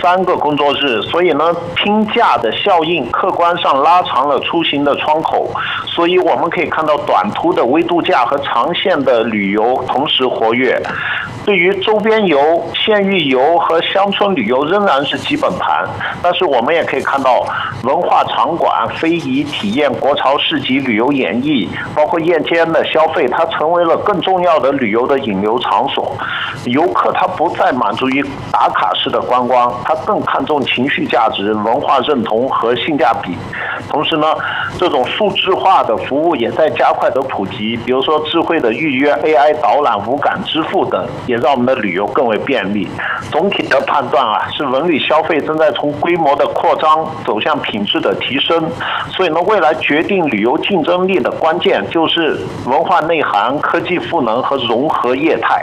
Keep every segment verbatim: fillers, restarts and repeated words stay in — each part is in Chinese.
三个工作日，所以呢，拼假的效应客观上拉长了出行的窗口，所以我们可以看到短途的微度假和长线的旅游同时活跃。对于周边游、县域游和乡村旅游仍然是基本盘，但是我们也可以看到文化场馆、非遗体验、国潮市集、旅游演艺，包括夜间的消费，它成为了更重要的旅游的引流场所。游客他不再满足于打卡式的观光，他更看重情绪价值、文化认同和性价比。同时呢，这种数字化的服务也在加快的普及，比如说智慧的预约、A I 导览、无感支付等，也让我们的旅游更为便利。总体的判断啊，是文旅消费正在从规模的扩张走向品质的提升。所以呢，未来决定旅游竞争力的关键就是文化内涵、科技赋能和融合业态。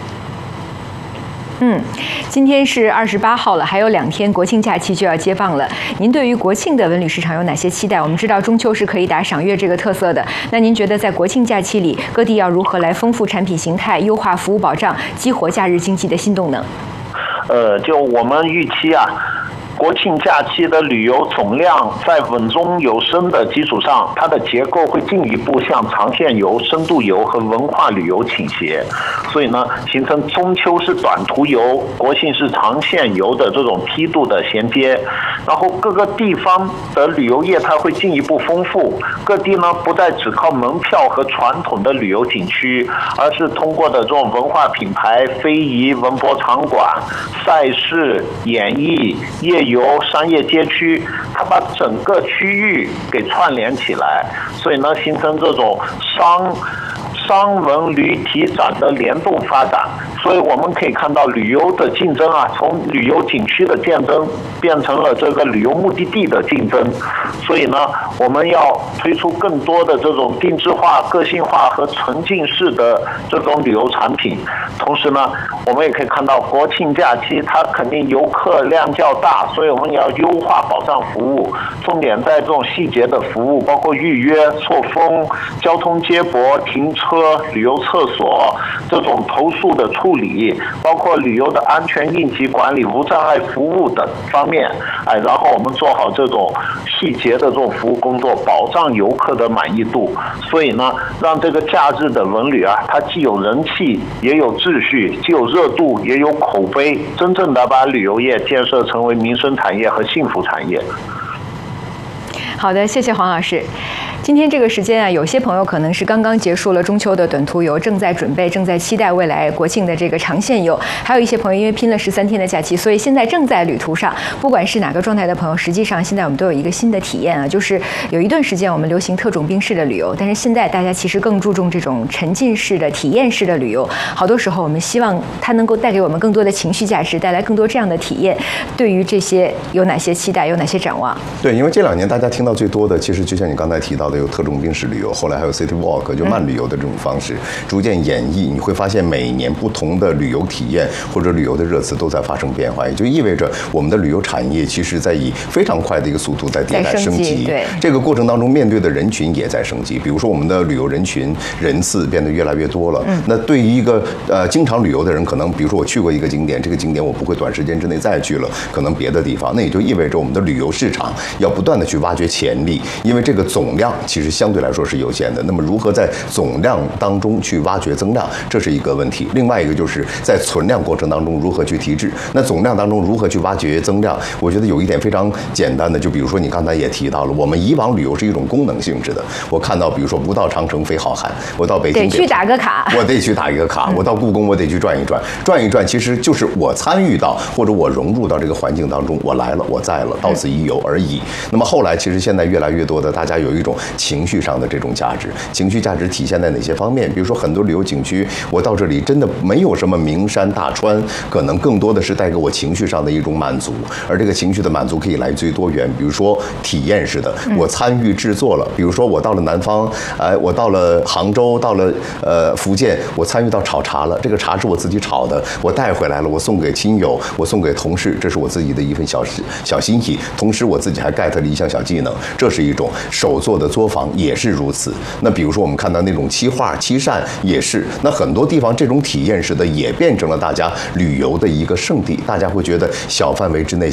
嗯，今天是二十八号了，还有两天国庆假期就要接棒了。您对于国庆的文旅市场有哪些期待？我们知道中秋是可以打赏月这个特色的，那您觉得在国庆假期里，各地要如何来丰富产品形态、优化服务保障，激活假日经济的新动能？ 呃，就我们预期啊。国庆假期的旅游总量在稳中有升的基础上，它的结构会进一步向长线游、深度游和文化旅游倾斜，所以呢，形成中秋是短途游，国庆是长线游的这种梯度的衔接。然后各个地方的旅游业态会进一步丰富，各地呢不再只靠门票和传统的旅游景区，而是通过的这种文化品牌、非遗、文博场馆、赛事、演艺、业游、商业街区，它把整个区域给串联起来，所以呢，形成这种商商文旅体展的联动发展。所以我们可以看到旅游的竞争啊，从旅游景区的竞争变成了这个旅游目的地的竞争。所以呢，我们要推出更多的这种定制化、个性化和沉浸式的这种旅游产品。同时呢，我们也可以看到国庆假期它肯定游客量较大，所以我们也要优化保障服务，重点在这种细节的服务，包括预约、错峰、交通接驳、停车、旅游厕所这种投诉的处理，包括旅游的安全应急管理、无障碍服务等方面，哎，然后我们做好这种细节的这种服务工作，保障游客的满意度。所以呢，让这个假日的文旅啊，它既有人气，也有秩序，既有热度，也有口碑，真正的把旅游业建设成为民生产业和幸福产业。 好的，谢谢黄老师。今天这个时间啊，有些朋友可能是刚刚结束了中秋的短途游，正在准备、正在期待未来国庆的这个长线游；还有一些朋友因为拼了十三天的假期，所以现在正在旅途上。不管是哪个状态的朋友，实际上现在我们都有一个新的体验啊，就是有一段时间我们流行特种兵式的旅游，但是现在大家其实更注重这种沉浸式的、体验式的旅游。好多时候我们希望它能够带给我们更多的情绪价值，带来更多这样的体验。对于这些有哪些期待，有哪些展望？ 对，因为这两年大家听到最多的，其实就像你刚才提到的，有特种兵式旅游，后来还有 City Walk， 就慢旅游的这种方式，逐渐演绎。你会发现每年不同的旅游体验或者旅游的热词都在发生变化，也就意味着我们的旅游产业其实在以非常快的一个速度在迭代升级。 对， 这个过程当中面对的人群也在升级。比如说我们的旅游人群人次变得越来越多了。嗯，那对于一个呃经常旅游的人，可能比如说我去过一个景点，这个景点我不会短时间之内再去了，可能别的地方，那也就意味着我们的旅游市场要不断的去挖掘潜力，因为这个总量其实相对来说是有限的。那么如何在总量当中去挖掘增量，这是一个问题。另外一个就是在存量过程当中如何去提质。那总量当中如何去挖掘增量，我觉得有一点非常简单的，就比如说你刚才也提到了，我们以往旅游是一种功能性质的。我看到比如说不到长城非好汉，我到北京得去打个卡， 我得去打一个卡，我到故宫我得去转一转，转一转其实就是我参与到或者我融入到这个环境当中，我来了，我在了，到此一游而已。那么后来其实现在越来越多的大家有一种情绪上的这种价值，情绪价值体现在哪些方面？比如说很多旅游景区，我到这里真的没有什么名山大川，可能更多的是带给我情绪上的一种满足，而这个情绪的满足可以来自于多元，比如说体验式的，我参与制作了，比如说我到了南方，哎，我到了杭州，到了呃福建，我参与到炒茶了，这个茶是我自己炒的，我带回来了，我送给亲友，我送给同事，这是我自己的一份小小心意，同时我自己还 get 了一项小技能，这是一种手做的作坊，也是如此。那比如说我们看到那种漆画、漆扇也是，那很多地方这种体验式的也变成了大家旅游的一个圣地，大家会觉得小范围之内